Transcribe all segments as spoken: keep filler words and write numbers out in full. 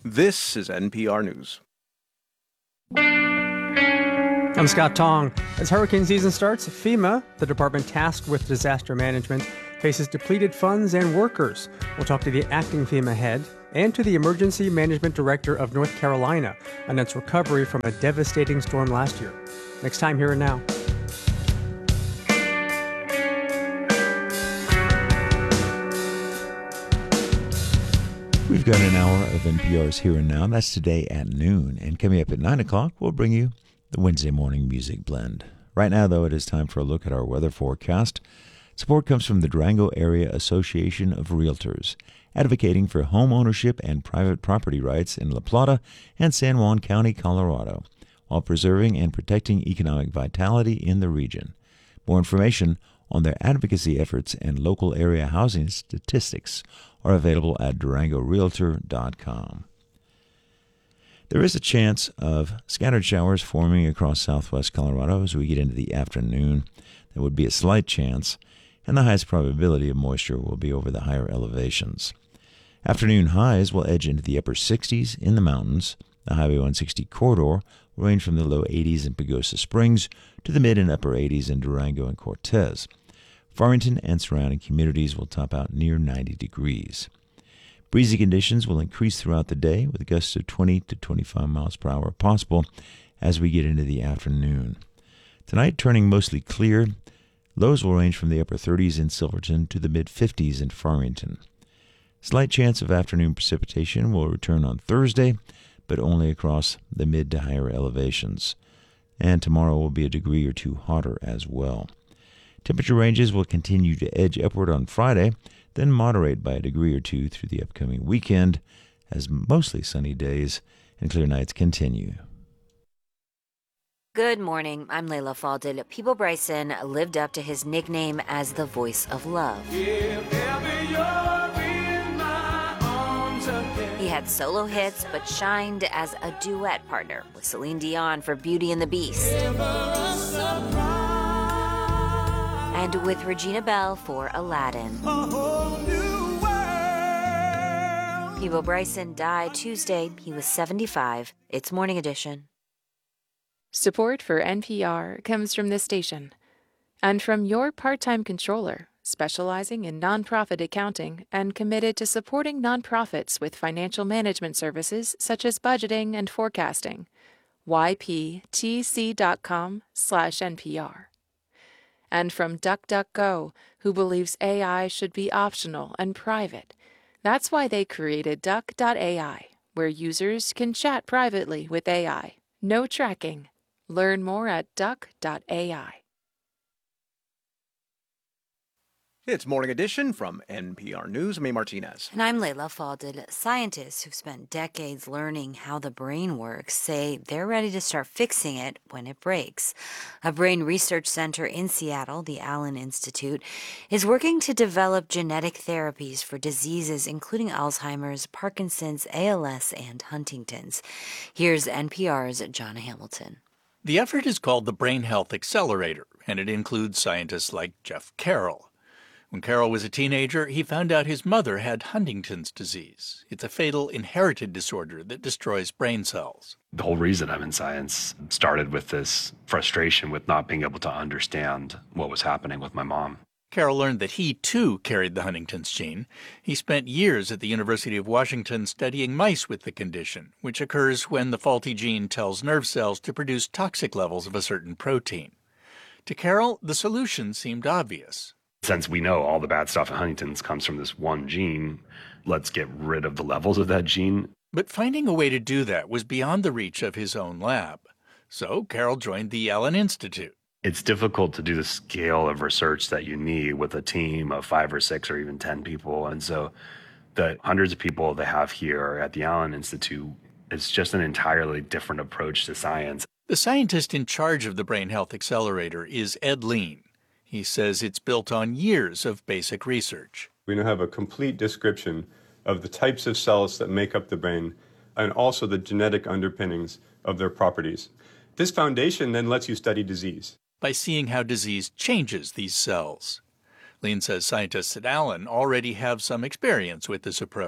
This is N P R News. I'm Scott Tong. As hurricane season starts, FEMA, the department tasked with disaster management, faces depleted funds and workers. We'll talk to the acting FEMA head and to the emergency management director of North Carolina on its recovery from a devastating storm last year. Next time, Here and Now. We've got an hour of N P R's Here and Now. That's today at noon. And coming up at nine o'clock, we'll bring you the Wednesday morning music blend. Right now, though, it is time for a look at our weather forecast. Support comes from the Durango Area Association of Realtors, advocating for home ownership and private property rights in La Plata and San Juan County, Colorado, while preserving and protecting economic vitality in the region. More information on their advocacy efforts and local area housing statistics are available at durango realtor dot com. There is a chance of scattered showers forming across southwest Colorado as we get into the afternoon. There would be a slight chance, and the highest probability of moisture will be over the higher elevations. Afternoon highs will edge into the upper sixties in the mountains. The Highway one sixty corridor will range from the low eighties in Pagosa Springs to the mid and upper eighties in Durango and Cortez. Farmington and surrounding communities will top out near ninety degrees. Breezy conditions will increase throughout the day with gusts of twenty to twenty-five miles per hour possible as we get into the afternoon. Tonight turning mostly clear. Lows will range from the upper thirties in Silverton to the mid fifties in Farmington. Slight chance of afternoon precipitation will return on Thursday, but only across the mid to higher elevations. And tomorrow will be a degree or two hotter as well. Temperature ranges will continue to edge upward on Friday, then moderate by a degree or two through the upcoming weekend as mostly sunny days and clear nights continue. Good morning. I'm Layla Falded. Peebo Bryson lived up to his nickname as the voice of love. If ever you're in my arms again. He had solo hits, but shined as a duet partner with Celine Dion for Beauty and the Beast. And with Regina Belle for Aladdin. Peebo Bryson died Tuesday. He was seventy-five. It's Morning Edition. Support for N P R comes from this station and from your part-time controller, specializing in nonprofit accounting and committed to supporting nonprofits with financial management services such as budgeting and forecasting. Y P T C dot com slash N P R. And from DuckDuckGo, who believes A I should be optional and private. That's why they created Duck dot A I, where users can chat privately with A I. No tracking. Learn more at Duck dot A I. It's Morning Edition from N P R News. I'm A. Martinez. And I'm Layla Falded. Scientists who've spent decades learning how the brain works say they're ready to start fixing it when it breaks. A brain research center in Seattle, the Allen Institute, is working to develop genetic therapies for diseases including Alzheimer's, Parkinson's, A L S, and Huntington's. Here's N P R's Jonna Hamilton. The effort is called the Brain Health Accelerator, and it includes scientists like Jeff Carroll. When Carroll was a teenager, he found out his mother had Huntington's disease. It's a fatal inherited disorder that destroys brain cells. The whole reason I'm in science started with this frustration with not being able to understand what was happening with my mom. Carroll learned that he, too, carried the Huntington's gene. He spent years at the University of Washington studying mice with the condition, which occurs when the faulty gene tells nerve cells to produce toxic levels of a certain protein. To Carroll, the solution seemed obvious. Since we know all the bad stuff in Huntington's comes from this one gene, let's get rid of the levels of that gene. But finding a way to do that was beyond the reach of his own lab. So Carroll joined the Allen Institute. It's difficult to do the scale of research that you need with a team of five or six or even ten people. And so the hundreds of people they have here at the Allen Institute is just an entirely different approach to science. The scientist in charge of the Brain Health Accelerator is Ed Lean. He says it's built on years of basic research. We now have a complete description of the types of cells that make up the brain and also the genetic underpinnings of their properties. This foundation then lets you study disease. By seeing how disease changes these cells. Lean says scientists at Allen already have some experience with this approach.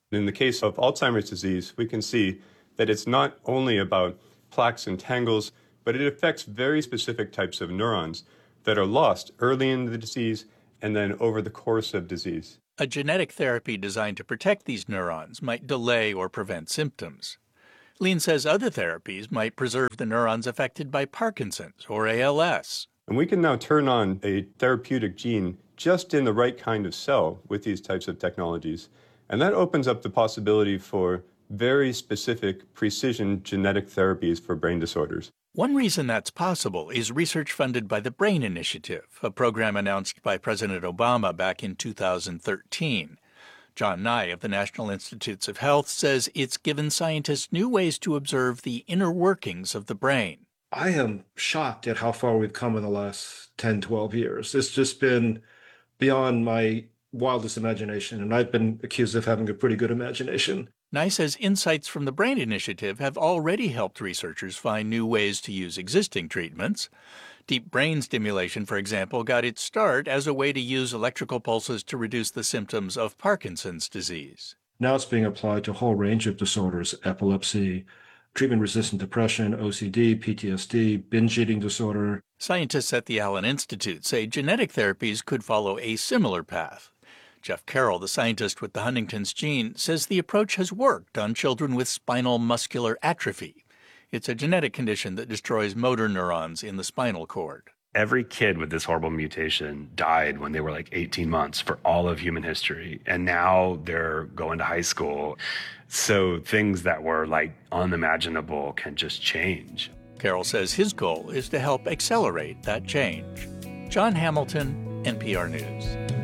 In the case of Alzheimer's disease, we can see that it's not only about plaques and tangles, but it affects very specific types of neurons that are lost early in the disease and then over the course of disease. A genetic therapy designed to protect these neurons might delay or prevent symptoms. Lean says other therapies might preserve the neurons affected by Parkinson's or A L S. And we can now turn on a therapeutic gene just in the right kind of cell with these types of technologies. And that opens up the possibility for very specific precision genetic therapies for brain disorders. One reason that's possible is research funded by the Brain Initiative, a program announced by President Obama back in two thousand thirteen. John Nye of the National Institutes of Health says it's given scientists new ways to observe the inner workings of the brain. I am shocked at how far we've come in the last ten, twelve years. It's just been beyond my wildest imagination, and I've been accused of having a pretty good imagination. Nye says insights from the Brain Initiative have already helped researchers find new ways to use existing treatments. Deep brain stimulation, for example, got its start as a way to use electrical pulses to reduce the symptoms of Parkinson's disease. Now it's being applied to a whole range of disorders: epilepsy, treatment-resistant depression, O C D, P T S D, binge eating disorder. Scientists at the Allen Institute say genetic therapies could follow a similar path. Jeff Carroll, the scientist with the Huntington's gene, says the approach has worked on children with spinal muscular atrophy. It's a genetic condition that destroys motor neurons in the spinal cord. Every kid with this horrible mutation died when they were like eighteen months for all of human history. And now they're going to high school. So things that were like unimaginable can just change. Carroll says his goal is to help accelerate that change. John Hamilton, N P R News.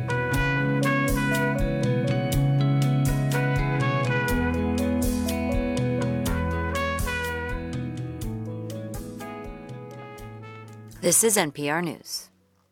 This is N P R News.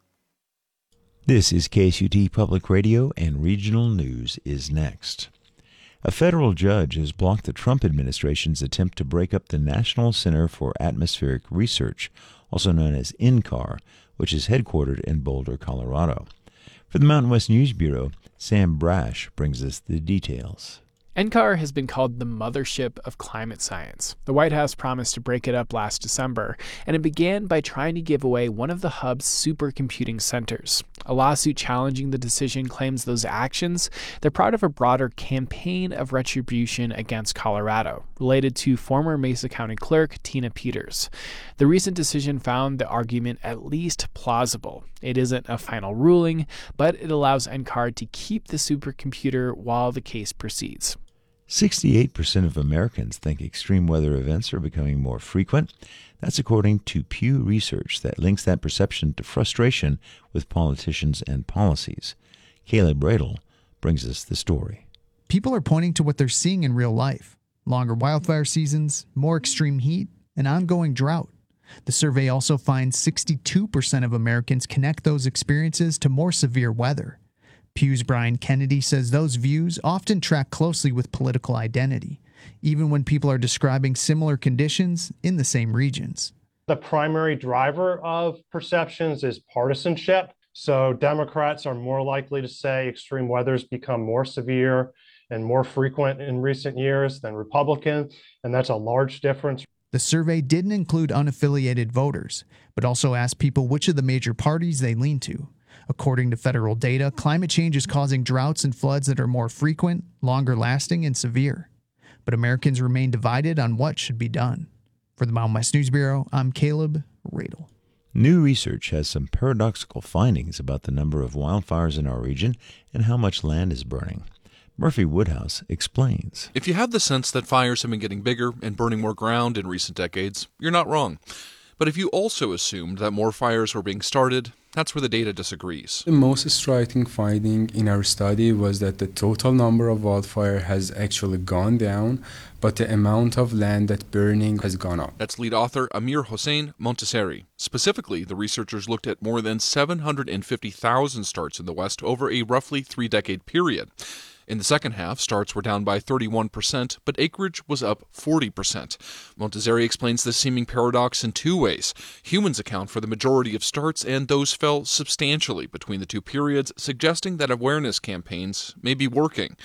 This is K S U T Public Radio, and regional news is next. A federal judge has blocked the Trump administration's attempt to break up the National Center for Atmospheric Research, also known as N C A R, which is headquartered in Boulder, Colorado. For the Mountain West News Bureau, Sam Brash brings us the details. N C A R has been called the mothership of climate science. The White House promised to break it up last December, and it began by trying to give away one of the hub's supercomputing centers. A lawsuit challenging the decision claims those actions, they're part of a broader campaign of retribution against Colorado, related to former Mesa County Clerk Tina Peters. The recent decision found the argument at least plausible. It isn't a final ruling, but it allows N C A R to keep the supercomputer while the case proceeds. sixty-eight percent of Americans think extreme weather events are becoming more frequent. That's according to Pew Research that links that perception to frustration with politicians and policies. Caleb Bradle brings us the story. People are pointing to what they're seeing in real life: longer wildfire seasons, more extreme heat, and ongoing drought. The survey also finds sixty-two percent of Americans connect those experiences to more severe weather. Pew's Brian Kennedy says those views often track closely with political identity, even when people are describing similar conditions in the same regions. The primary driver of perceptions is partisanship. So Democrats are more likely to say extreme weather's become more severe and more frequent in recent years than Republicans, and that's a large difference. The survey didn't include unaffiliated voters, but also asked people which of the major parties they lean to. According to federal data, climate change is causing droughts and floods that are more frequent, longer lasting, and severe. But Americans remain divided on what should be done. For the Mountain West News Bureau, I'm Caleb Radel. New research has some paradoxical findings about the number of wildfires in our region and how much land is burning. Murphy Woodhouse explains. If you have the sense that fires have been getting bigger and burning more ground in recent decades, you're not wrong. But if you also assumed that more fires were being started, that's where the data disagrees. The most striking finding in our study was that the total number of wildfire has actually gone down, but the amount of land that's burning has gone up. That's lead author Amir Hossein Montesseri. Specifically, the researchers looked at more than seven hundred fifty thousand starts in the West over a roughly three-decade period. In the second half, starts were down by thirty-one percent, but acreage was up forty percent. Montesseri explains this seeming paradox in two ways. Humans account for the majority of starts, and those fell substantially between the two periods, suggesting that awareness campaigns may be working.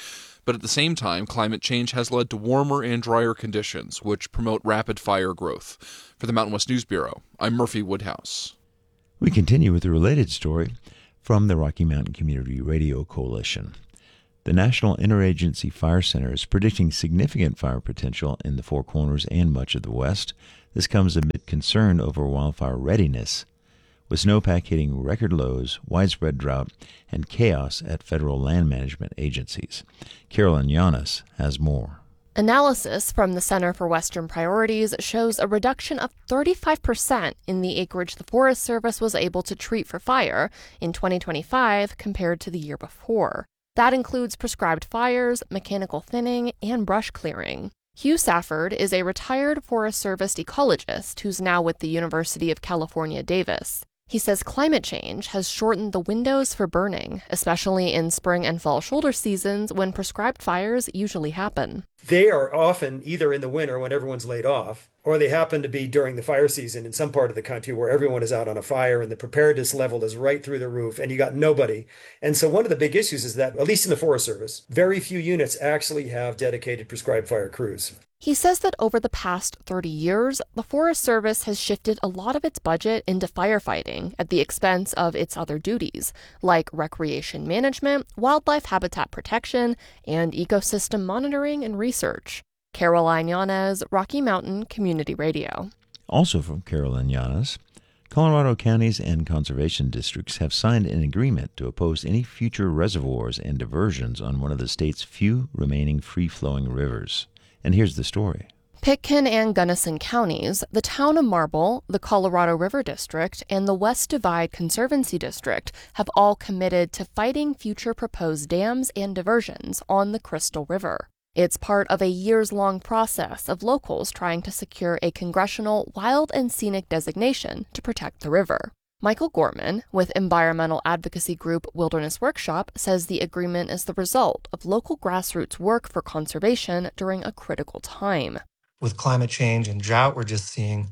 But at the same time, climate change has led to warmer and drier conditions, which promote rapid fire growth. For the Mountain West News Bureau, I'm Murphy Woodhouse. We continue with a related story from the Rocky Mountain Community Radio Coalition. The National Interagency Fire Center is predicting significant fire potential in the Four Corners and much of the West. This comes amid concern over wildfire readiness, with snowpack hitting record lows, widespread drought, and chaos at federal land management agencies. Carolyn Llanes has more. Analysis from the Center for Western Priorities shows a reduction of thirty-five percent in the acreage the Forest Service was able to treat for fire in twenty twenty-five compared to the year before. That includes prescribed fires, mechanical thinning, and brush clearing. Hugh Safford is a retired Forest Service ecologist who's now with the University of California, Davis. He says climate change has shortened the windows for burning, especially in spring and fall shoulder seasons when prescribed fires usually happen. They are often either in the winter when everyone's laid off, or they happen to be during the fire season in some part of the country where everyone is out on a fire and the preparedness level is right through the roof and you got nobody. And so one of the big issues is that, at least in the Forest Service, very few units actually have dedicated prescribed fire crews. He says that over the past thirty years, the Forest Service has shifted a lot of its budget into firefighting at the expense of its other duties, like recreation management, wildlife habitat protection, and ecosystem monitoring and research. Caroline Llanes, Rocky Mountain Community Radio. Also from Carolyn Llanes, Colorado counties and conservation districts have signed an agreement to oppose any future reservoirs and diversions on one of the state's few remaining free-flowing rivers. And here's the story. Pitkin and Gunnison counties, the town of Marble, the Colorado River District, and the West Divide Conservancy District have all committed to fighting future proposed dams and diversions on the Crystal River. It's part of a years-long process of locals trying to secure a congressional wild and scenic designation to protect the river. Michael Gorman, with environmental advocacy group Wilderness Workshop, says the agreement is the result of local grassroots work for conservation during a critical time. With climate change and drought, we're just seeing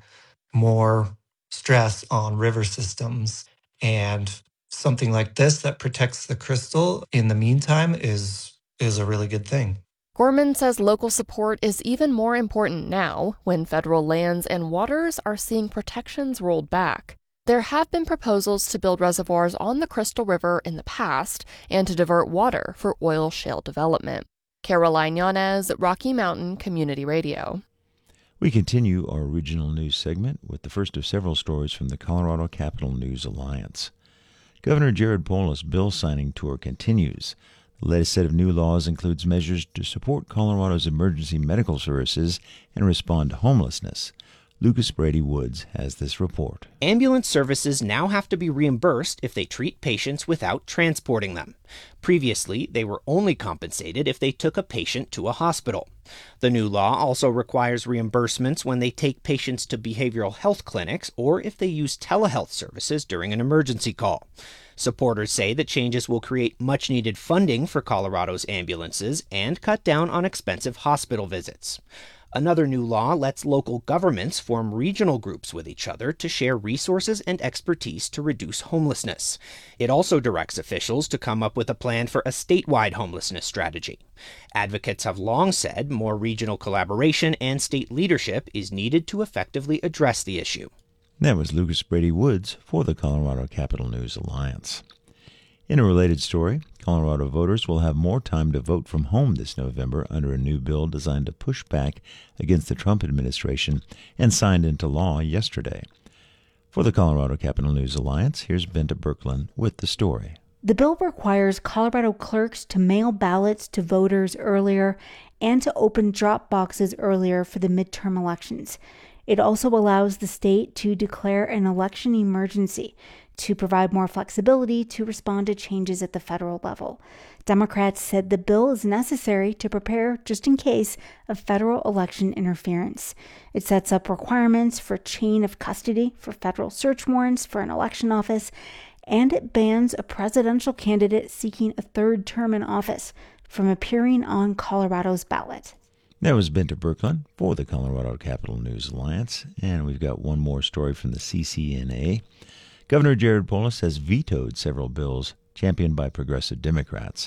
more stress on river systems. And something like this that protects the crystal in the meantime is, is a really good thing. Gorman says local support is even more important now when federal lands and waters are seeing protections rolled back. There have been proposals to build reservoirs on the Crystal River in the past and to divert water for oil shale development. Caroline Llanes, Rocky Mountain Community Radio. We continue our regional news segment with the first of several stories from the Colorado Capital News Alliance. Governor Jared Polis' bill signing tour continues. The latest set of new laws includes measures to support Colorado's emergency medical services and respond to homelessness. Lucas Brady Woods has this report. Ambulance services now have to be reimbursed if they treat patients without transporting them. Previously, they were only compensated if they took a patient to a hospital. The new law also requires reimbursements when they take patients to behavioral health clinics or if they use telehealth services during an emergency call. Supporters say the changes will create much-needed funding for Colorado's ambulances and cut down on expensive hospital visits. Another new law lets local governments form regional groups with each other to share resources and expertise to reduce homelessness. It also directs officials to come up with a plan for a statewide homelessness strategy. Advocates have long said more regional collaboration and state leadership is needed to effectively address the issue. That was Lucas Brady Woods for the Colorado Capital News Alliance. In a related story, Colorado voters will have more time to vote from home this November under a new bill designed to push back against the Trump administration and signed into law yesterday. For the Colorado Capital News Alliance, here's Benta Birkeland with the story. The bill requires Colorado clerks to mail ballots to voters earlier and to open drop boxes earlier for the midterm elections. It also allows the state to declare an election emergency to provide more flexibility to respond to changes at the federal level. Democrats said the bill is necessary to prepare just in case of federal election interference. It sets up requirements for chain of custody for federal search warrants for an election office, and it bans a presidential candidate seeking a third term in office from appearing on Colorado's ballot. That was Benta Birkeland for the Colorado Capital News Alliance, and we've got one more story from the C C N A. Governor Jared Polis has vetoed several bills championed by progressive Democrats.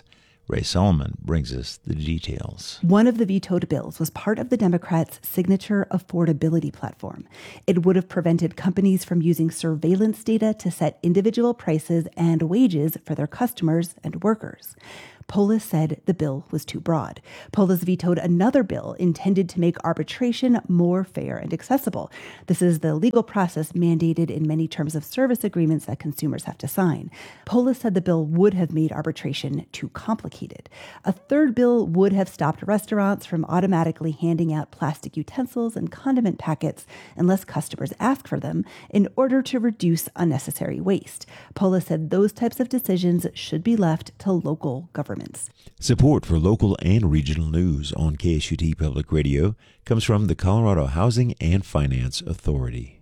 Ray Solomon brings us the details. One of the vetoed bills was part of the Democrats' signature affordability platform. It would have prevented companies from using surveillance data to set individual prices and wages for their customers and workers. Polis said the bill was too broad. Polis vetoed another bill intended to make arbitration more fair and accessible. This is the legal process mandated in many terms of service agreements that consumers have to sign. Polis said the bill would have made arbitration too complicated. A third bill would have stopped restaurants from automatically handing out plastic utensils and condiment packets unless customers ask for them in order to reduce unnecessary waste. Polis said those types of decisions should be left to local governments. Support for local and regional news on K S U T Public Radio comes from the Colorado Housing and Finance Authority.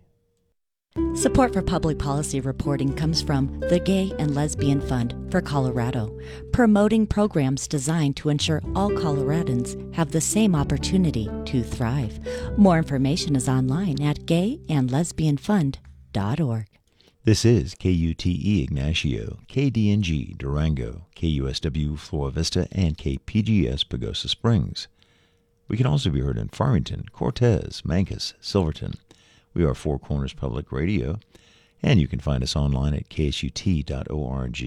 Support for public policy reporting comes from the Gay and Lesbian Fund for Colorado, promoting programs designed to ensure all Coloradans have the same opportunity to thrive. More information is online at gay and lesbian fund dot org. This is K U T E Ignacio, K D N G Durango, K U S W Flora Vista, and K P G S Pagosa Springs. We can also be heard in Farmington, Cortez, Mancos, Silverton. We are Four Corners Public Radio, and you can find us online at K S U T dot org.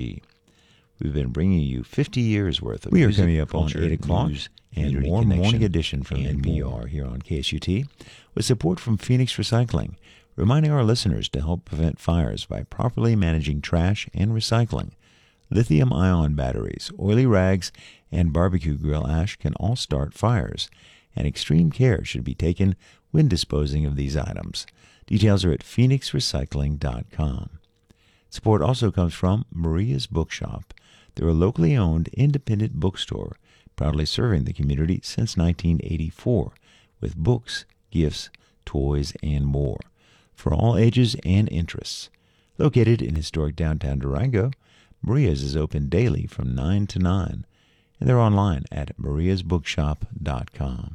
We've been bringing you fifty years worth of we music, are coming up culture, on eight o'clock news, and community more connection, morning edition from N P R here on K S U T with support from Phoenix Recycling, reminding our listeners to help prevent fires by properly managing trash and recycling. Lithium-ion batteries, oily rags, and barbecue grill ash can all start fires, and extreme care should be taken when disposing of these items. Details are at phoenix recycling dot com. Support also comes from Maria's Bookshop. They're a locally owned independent bookstore, proudly serving the community since nineteen eighty-four, with books, gifts, toys, and more, for all ages and interests. Located in historic downtown Durango, Maria's is open daily from nine to nine, and they're online at marias bookshop dot com.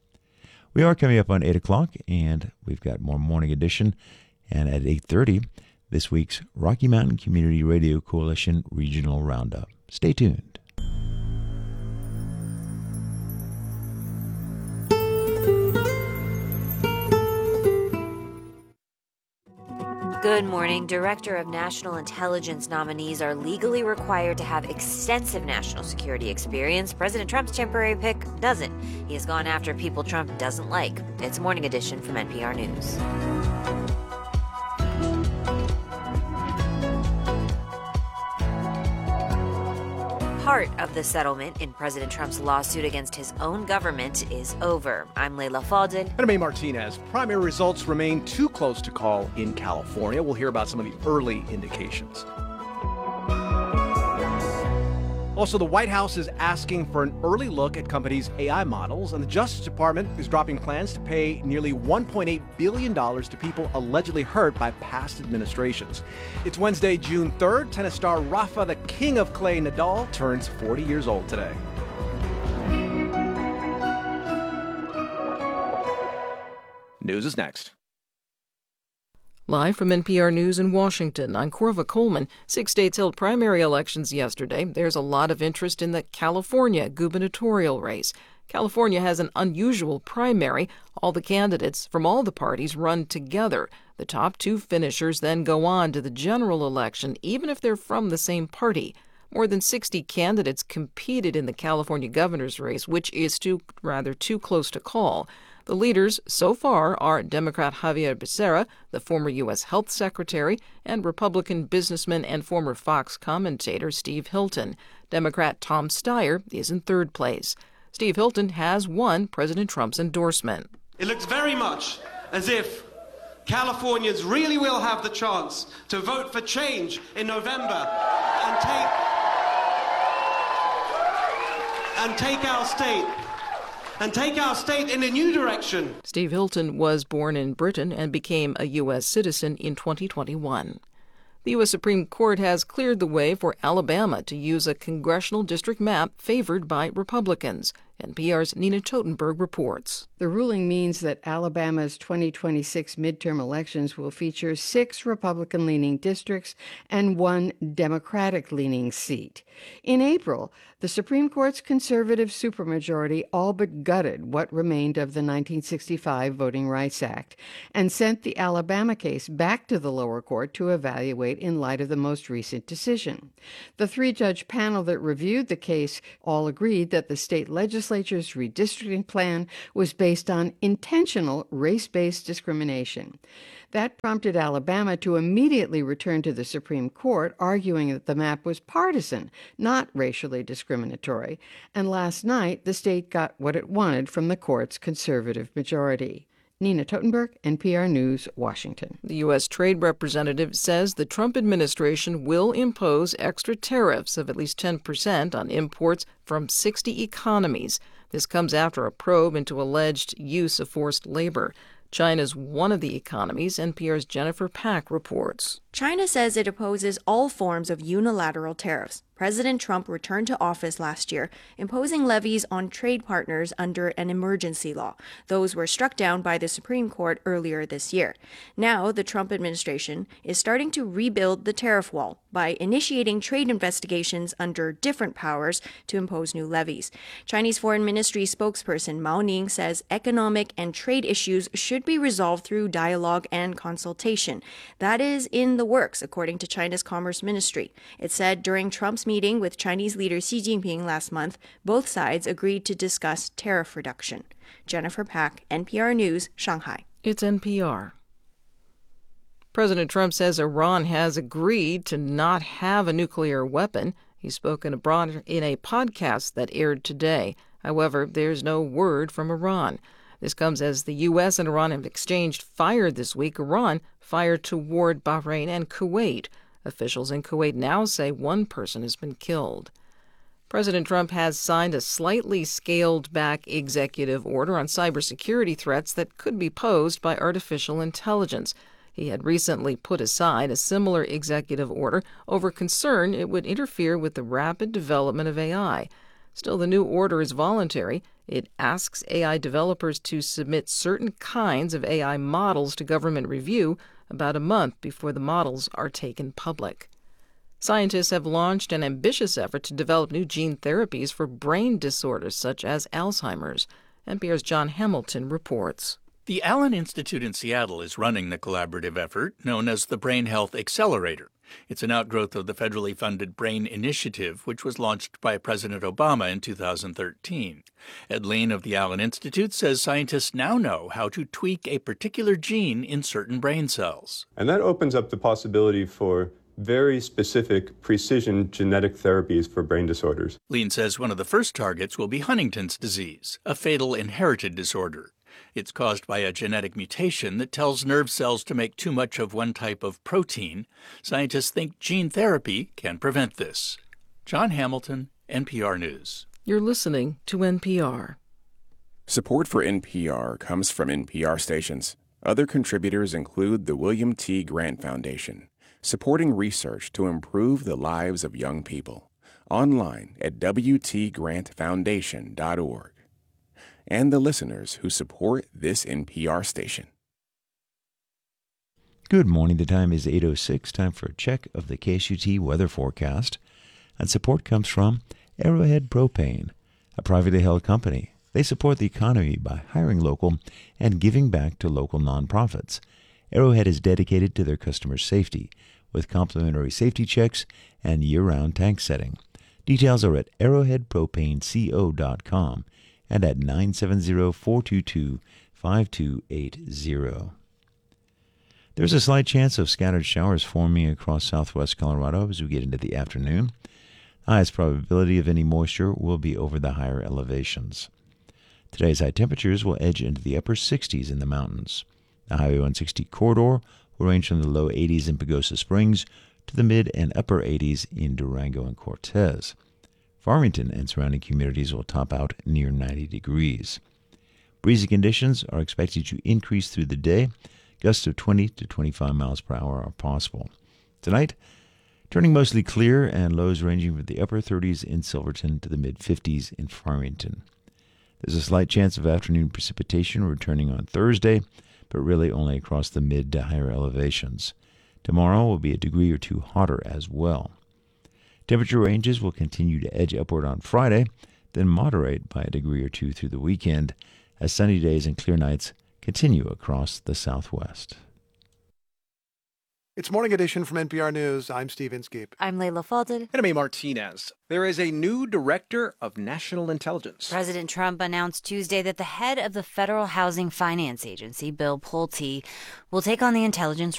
We are coming up on eight o'clock, and we've got more Morning Edition, and at eight thirty, this week's Rocky Mountain Community Radio Coalition Regional Roundup. Stay tuned. Good morning. Director of National Intelligence nominees are legally required to have extensive national security experience. President Trump's temporary pick doesn't. He has gone after people Trump doesn't like. It's Morning Edition from N P R News. Part of the settlement in President Trump's lawsuit against his own government is over. I'm Leila Fadel. And I'm A. Martinez. Primary results remain too close to call in California. We'll hear about some of the early indications. Also, the White House is asking for an early look at companies' A I models, and the Justice Department is dropping plans to pay nearly one point eight billion dollars to people allegedly hurt by past administrations. It's Wednesday, June third. Tennis star Rafa, the king of clay Nadal, turns forty years old today. News is next. Live from N P R News in Washington, I'm Corva Coleman. Six states held primary elections yesterday. There's a lot of interest in the California gubernatorial race. California has an unusual primary. All the candidates from all the parties run together. The top two finishers then go on to the general election, even if they're from the same party. More than sixty candidates competed in the California governor's race, which is too rather too close to call. The leaders so far are Democrat Xavier Becerra, the former U S Health Secretary, and Republican businessman and former Fox commentator Steve Hilton. Democrat Tom Steyer is in third place. Steve Hilton has won President Trump's endorsement. It looks very much as if Californians really will have the chance to vote for change in November and take, and take our state and take our state in a new direction. Steve Hilton was born in Britain and became a U S citizen in twenty twenty-one. The U S Supreme Court has cleared the way for Alabama to use a congressional district map favored by Republicans. N P R's Nina Totenberg reports. The ruling means that Alabama's twenty twenty-six midterm elections will feature six Republican-leaning districts and one Democratic-leaning seat. In April, the Supreme Court's conservative supermajority all but gutted what remained of the nineteen sixty-five Voting Rights Act and sent the Alabama case back to the lower court to evaluate in light of the most recent decision. The three-judge panel that reviewed the case all agreed that the state legislature's redistricting plan was based on intentional race-based discrimination. That prompted Alabama to immediately return to the Supreme Court, arguing that the map was partisan, not racially discriminatory. And last night, the state got what it wanted from the court's conservative majority. Nina Totenberg, N P R News, Washington. The U S Trade Representative says the Trump administration will impose extra tariffs of at least ten percent on imports from sixty economies. This comes after a probe into alleged use of forced labor. China's one of the economies. N P R's Jennifer Pack reports. China says it opposes all forms of unilateral tariffs. President Trump returned to office last year, imposing levies on trade partners under an emergency law. Those were struck down by the Supreme Court earlier this year. Now, the Trump administration is starting to rebuild the tariff wall by initiating trade investigations under different powers to impose new levies. Chinese Foreign Ministry spokesperson Mao Ning says economic and trade issues should be resolved through dialogue and consultation. That is in the works, according to China's Commerce Ministry. It said during Trump's meeting with Chinese leader Xi Jinping last month, both sides agreed to discuss tariff reduction. Jennifer Pack, N P R News, Shanghai. It's N P R. President Trump says Iran has agreed to not have a nuclear weapon. He spoke in abroad in a podcast that aired today. However, there's no word from Iran. This comes as the U S and Iran have exchanged fire this week. Iran fired toward Bahrain and Kuwait. Officials in Kuwait now say one person has been killed. President Trump has signed a slightly scaled-back executive order on cybersecurity threats that could be posed by artificial intelligence. He had recently put aside a similar executive order over concern it would interfere with the rapid development of A I. Still, the new order is voluntary. It asks A I developers to submit certain kinds of A I models to government review about a month before the models are taken public. Scientists have launched an ambitious effort to develop new gene therapies for brain disorders such as Alzheimer's. N P R's John Hamilton reports. The Allen Institute in Seattle is running the collaborative effort known as the Brain Health Accelerator. It's an outgrowth of the federally funded Brain Initiative, which was launched by President Obama in two thousand thirteen. Ed Lane of the Allen Institute says scientists now know how to tweak a particular gene in certain brain cells. And that opens up the possibility for very specific precision genetic therapies for brain disorders. Lane says one of the first targets will be Huntington's disease, a fatal inherited disorder. It's caused by a genetic mutation that tells nerve cells to make too much of one type of protein. Scientists think gene therapy can prevent this. John Hamilton, N P R News. You're listening to N P R. Support for N P R comes from N P R stations. Other contributors include the William T. Grant Foundation, supporting research to improve the lives of young people. Online at w t grant foundation dot org. And the listeners who support this N P R station. Good morning. The time is eight oh six. Time for a check of the K S U T weather forecast. And support comes from Arrowhead Propane, a privately held company. They support the economy by hiring local and giving back to local nonprofits. Arrowhead is dedicated to their customers' safety with complimentary safety checks and year-round tank setting. Details are at arrowhead propane co dot com and at nine seven zero, four two two, five two eight zero. There's a slight chance of scattered showers forming across southwest Colorado as we get into the afternoon. The highest probability of any moisture will be over the higher elevations. Today's high temperatures will edge into the upper sixties in the mountains. The Highway one sixty corridor will range from the low eighties in Pagosa Springs to the mid and upper eighties in Durango and Cortez. Farmington and surrounding communities will top out near ninety degrees. Breezy conditions are expected to increase through the day. Gusts of twenty to twenty-five miles per hour are possible. Tonight, turning mostly clear and lows ranging from the upper thirties in Silverton to the mid-fifties in Farmington. There's a slight chance of afternoon precipitation returning on Thursday, but really only across the mid to higher elevations. Tomorrow will be a degree or two hotter as well. Temperature ranges will continue to edge upward on Friday, then moderate by a degree or two through the weekend as sunny days and clear nights continue across the southwest. It's Morning Edition from N P R News. I'm Steve Inskeep. I'm Layla Fadel. And I'm A. Martinez. There is a new director of national intelligence. President Trump announced Tuesday that the head of the Federal Housing Finance Agency, Bill Pulte, will take on the intelligence